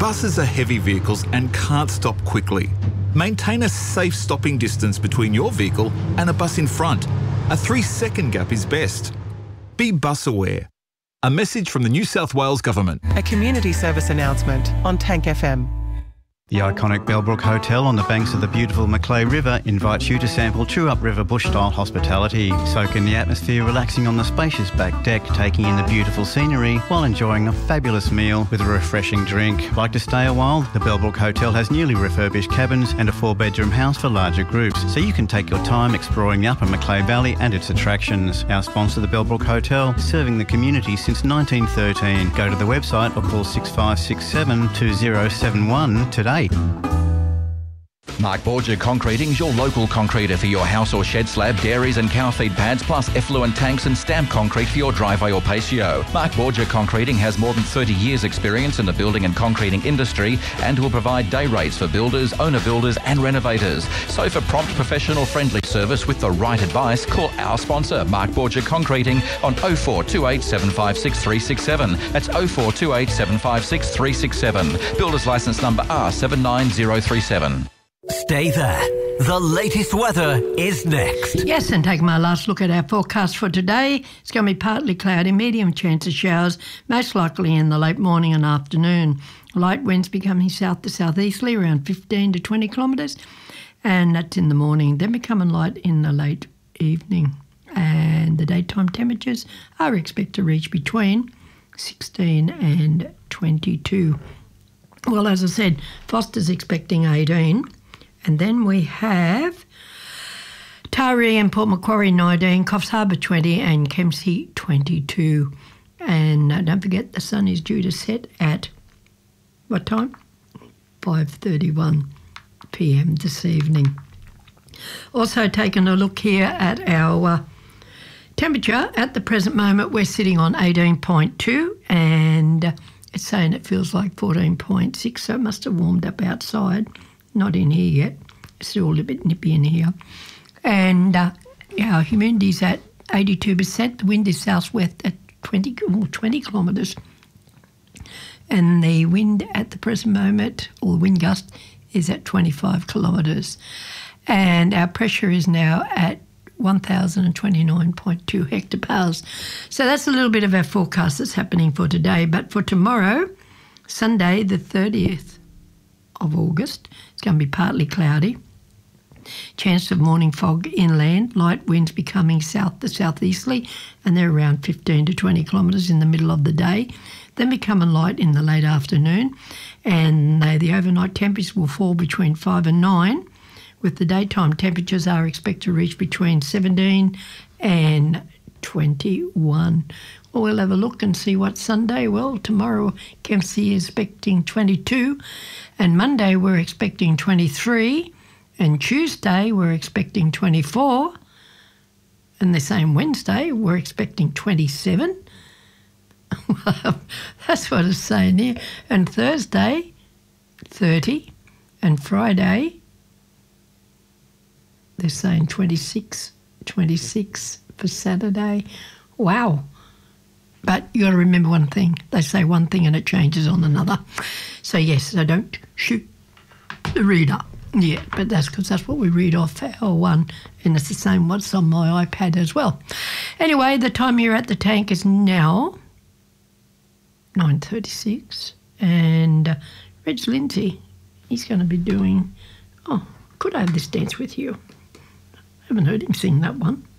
Buses are heavy vehicles and can't stop quickly. Maintain a safe stopping distance between your vehicle and a bus in front. A 3-second gap is best. Be bus aware. A message from the New South Wales Government. A community service announcement on Tank FM. The iconic Bellbrook Hotel on the banks of the beautiful Macleay River invites you to sample true upriver bush-style hospitality. Soak in the atmosphere, relaxing on the spacious back deck, taking in the beautiful scenery while enjoying a fabulous meal with a refreshing drink. Like to stay a while? The Bellbrook Hotel has newly refurbished cabins and a 4-bedroom house for larger groups, so you can take your time exploring the upper Macleay Valley and its attractions. Our sponsor, the Bellbrook Hotel, serving the community since 1913. Go to the website or call 6567 2071 today. Mark Borgia Concreting is your local concreter for your house or shed slab, dairies and cow feed pads, plus effluent tanks and stamped concrete for your driveway or patio. Mark Borgia Concreting has more than 30 years experience in the building and concreting industry and will provide day rates for builders, owner builders and renovators. So for prompt, professional, friendly service with the right advice, call our sponsor, Mark Borgia Concreting, on 0428 756 367. That's 0428 756 367. Builder's licence number R79037. Stay there. The latest weather is next. Yes, and taking my last look at our forecast for today, it's going to be partly cloudy, medium chance of showers, most likely in the late morning and afternoon. Light winds becoming south to southeasterly around 15 to 20 kilometres, and that's in the morning, then becoming light in the late evening. And the daytime temperatures are expected to reach between 16 and 22. Well, as I said, Foster's expecting 18. And then we have Taree and Port Macquarie 19, Coffs Harbour 20 and Kempsey 22. And don't forget the sun is due to set at what time? 5:31 p.m. this evening. Also taking a look here at our temperature. At the present moment we're sitting on 18.2 and it's saying it feels like 14.6, so it must have warmed up outside. Not in here yet. It's still a little bit nippy in here. And our humidity's at 82%. The wind is southwest at 20 kilometres. And the wind at the present moment, or the wind gust, is at 25 kilometres. And our pressure is now at 1,029.2 hectopascals. So that's a little bit of our forecast that's happening for today. But for tomorrow, Sunday the 30th of August, it's going to be partly cloudy. Chance of morning fog inland, light winds becoming south to southeasterly, and they're around 15 to 20 kilometres in the middle of the day, then becoming light in the late afternoon, and the overnight temperatures will fall between 5 and 9, with the daytime temperatures are expected to reach between 17 and 21. Well, we'll have a look and see what Sunday. Well, tomorrow Kempsey is expecting 22, and Monday we're expecting 23, and Tuesday we're expecting 24, and the same Wednesday we're expecting 27. Well, that's what it's saying here. And Thursday, 30, and Friday they're saying 26 for Saturday. Wow. But you got to remember one thing. They say one thing and it changes on another. So, yes, so don't shoot the reader. Yeah, but that's because that's what we read off our one, and it's the same what's on my iPad as well. Anyway, the time here at the tank is now 9:36, and Reg Lindsay, he's going to be doing, could I have this dance with you? I haven't heard him sing that one.